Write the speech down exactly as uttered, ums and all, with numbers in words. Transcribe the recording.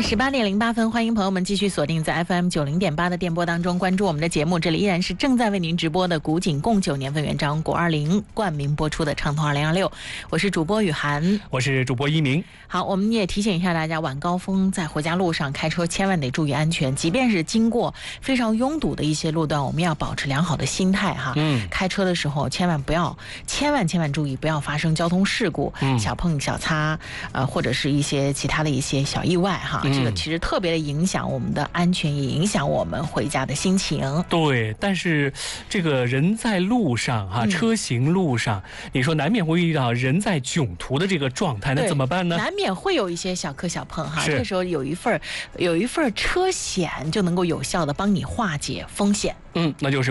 的十八点零八分，欢迎朋友们继续锁定在 F M 九零点八的电波当中，关注我们的节目。这里依然是正在为您直播的古井贡九年份园章谷二零冠名播出的畅通二零二六，我是主播雨涵， 我是主播一鸣。 好，我们也提醒一下大家，晚高峰在回家路上开车千万得注意安全，即便是经过非常拥堵的一些路段，我们要保持良好的心态哈。嗯，开车的时候千万不要，千万千万注意不要发生交通事故，嗯、小碰小擦，呃，或者是一些其他的一些小意外哈。嗯、这个其实特别的影响我们的安全，也影响我们回家的心情。 对，但是这个人在路上哈、啊，车行路上，嗯、你说难免会遇到人在囧途的这个状态，那怎么办呢？ 难免会有一些小磕小碰哈，这时候有一份有一份车险就能够有效的帮你化解风险。 嗯，那就是。